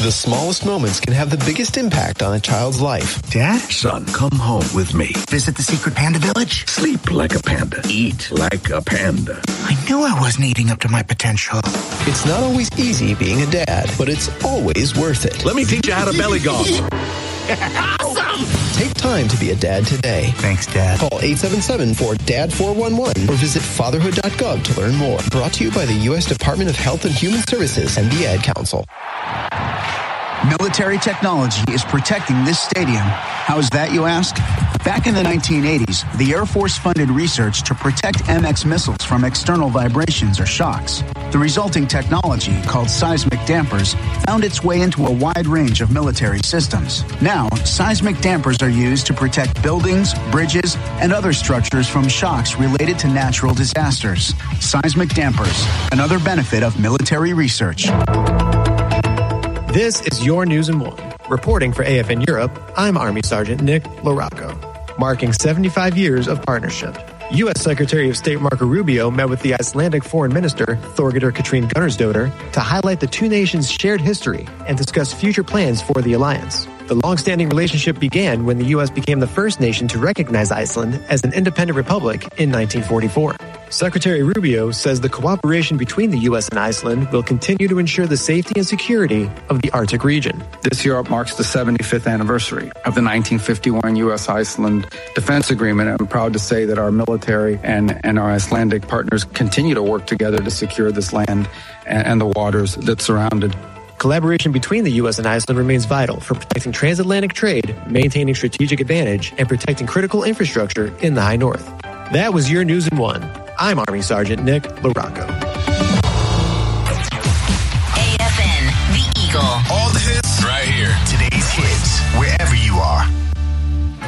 The smallest moments can have the biggest impact on a child's life. Dad? Son, come home with me. Visit the secret panda village? Sleep like a panda. Eat like a panda. I knew I wasn't eating up to my potential. It's not always easy being a dad, but it's always worth it. Let me teach you how to belly golf. Awesome! Take time to be a dad today. Thanks, Dad. Call 877-4DAD-411 or visit fatherhood.gov to learn more. Brought to you by the U.S. Department of Health and Human Services and the Ad Council. Military technology is protecting this stadium. How is that, you ask? Back in the 1980s, the Air Force funded research to protect MX missiles from external vibrations or shocks. The resulting technology, called seismic dampers, found its way into a wide range of military systems. Now, seismic dampers are used to protect buildings, bridges, and other structures from shocks related to natural disasters. Seismic dampers, another benefit of military research. This is Your News in One. Reporting for AFN Europe, I'm Army Sergeant Nick LaRocco. Marking 75 years of partnership, U.S. Secretary of State Marco Rubio met with the Icelandic Foreign Minister, Thorgerður Katrín Gunnarsdóttir, to highlight the two nations' shared history and discuss future plans for the alliance. The long-standing relationship began when the U.S. became the first nation to recognize Iceland as an independent republic in 1944. Secretary Rubio says the cooperation between the U.S. and Iceland will continue to ensure the safety and security of the Arctic region. This year marks the 75th anniversary of the 1951 U.S.-Iceland Defense Agreement. I'm proud to say that our military and our Icelandic partners continue to work together to secure this land and the waters that surround it. Collaboration between the U.S. and Iceland remains vital for protecting transatlantic trade, maintaining strategic advantage, and protecting critical infrastructure in the High North. That was Your News in One. I'm Army Sergeant Nick LaRocco.